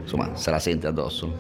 insomma se la sente addosso.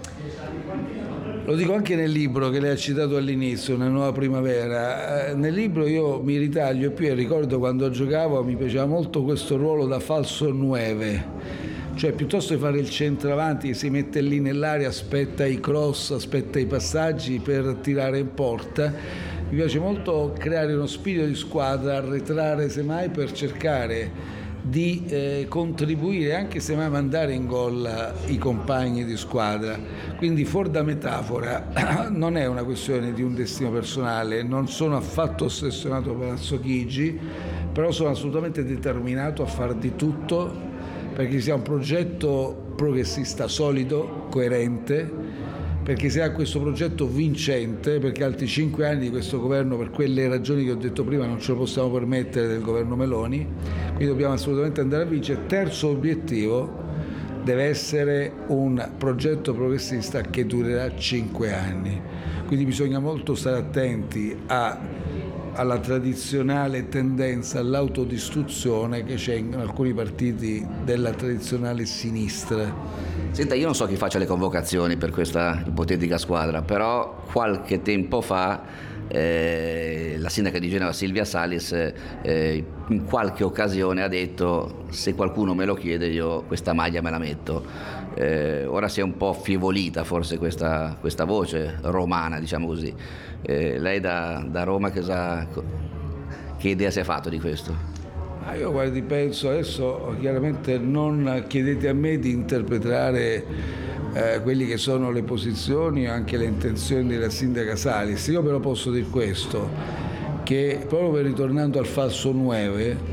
Lo dico anche nel libro che lei ha citato all'inizio, Una nuova primavera. Nel libro io mi ritaglio e più ricordo quando giocavo mi piaceva molto questo ruolo da falso 9. Cioè piuttosto di fare il centravanti che si mette lì nell'area, aspetta i cross, aspetta i passaggi per tirare in porta, mi piace molto creare uno spirito di squadra, arretrare semmai per cercare di contribuire, anche se mai mandare in gol i compagni di squadra. Quindi fuori da metafora non è una questione di un destino personale, non sono affatto ossessionato Palazzo Chigi, però sono assolutamente determinato a far di tutto perché sia un progetto progressista solido, coerente, perché sia questo progetto vincente, perché altri 5 anni di questo governo, per quelle ragioni che ho detto prima, non ce lo possiamo permettere del governo Meloni, quindi dobbiamo assolutamente andare a vincere. Terzo obiettivo deve essere un progetto progressista che durerà 5 anni, quindi bisogna molto stare attenti alla tradizionale tendenza all'autodistruzione che c'è in alcuni partiti della tradizionale sinistra. Senta, io non so chi faccia le convocazioni per questa ipotetica squadra, però qualche tempo fa la sindaca di Genova Silvia Salis in qualche occasione ha detto: se qualcuno me lo chiede io questa maglia me la metto. Ora si è un po' affievolita forse questa voce romana, diciamo così. Lei da Roma che idea si è fatto di questo? Io guardi, penso adesso, chiaramente non chiedete a me di interpretare quelli che sono le posizioni o anche le intenzioni della sindaca Salis. Io però posso dire questo, che proprio per ritornando al falso 9,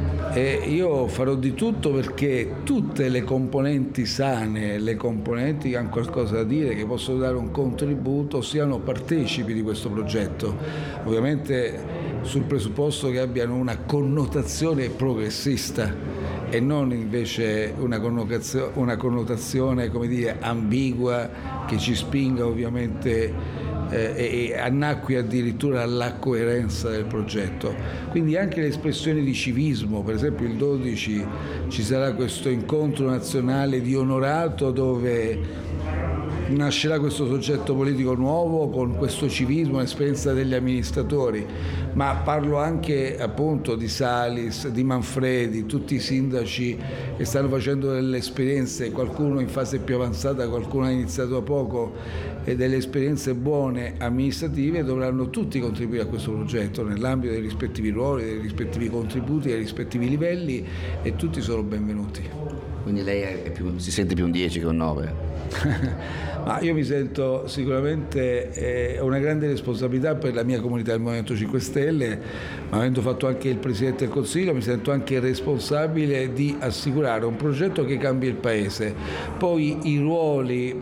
io farò di tutto perché tutte le componenti sane, le componenti che hanno qualcosa da dire, che possono dare un contributo, siano partecipi di questo progetto. Ovviamente sul presupposto che abbiano una connotazione progressista e non invece una connotazione, come dire, ambigua, che ci spinga ovviamente e annacqui addirittura alla coerenza del progetto. Quindi anche le espressioni di civismo, per esempio il 12 ci sarà questo incontro nazionale di onorato dove nascerà questo soggetto politico nuovo con questo civismo, l'esperienza degli amministratori, ma parlo anche appunto di Salis, di Manfredi, tutti i sindaci che stanno facendo delle esperienze, qualcuno in fase più avanzata, qualcuno ha iniziato da poco, e delle esperienze buone amministrative, dovranno tutti contribuire a questo progetto nell'ambito dei rispettivi ruoli, dei rispettivi contributi, dei rispettivi livelli, e tutti sono benvenuti. Quindi lei si sente più un 10 che un 9? Ma io mi sento sicuramente una grande responsabilità per la mia comunità del Movimento 5 Stelle, ma avendo fatto anche il Presidente del Consiglio mi sento anche responsabile di assicurare un progetto che cambi il Paese. Poi i ruoli,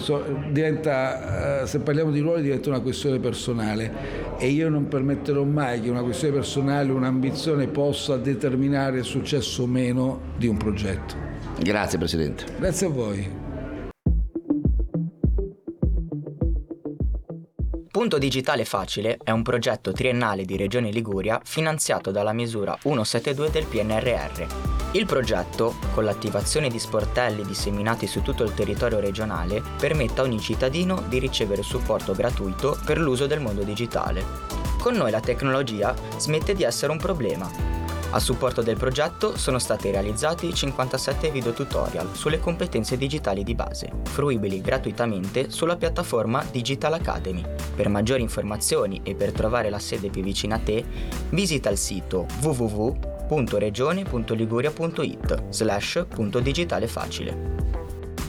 se parliamo di ruoli diventa una questione personale e io non permetterò mai che una questione personale, un'ambizione possa determinare il successo o meno di un progetto. Grazie Presidente. Grazie a voi. Punto Digitale Facile è un progetto triennale di Regione Liguria finanziato dalla misura 172 del PNRR. Il progetto, con l'attivazione di sportelli disseminati su tutto il territorio regionale, permette a ogni cittadino di ricevere supporto gratuito per l'uso del mondo digitale. Con noi la tecnologia smette di essere un problema. A supporto del progetto sono stati realizzati 57 video tutorial sulle competenze digitali di base, fruibili gratuitamente sulla piattaforma Digital Academy. Per maggiori informazioni e per trovare la sede più vicina a te, visita il sito www.regione.liguria.it/punto digitale facile.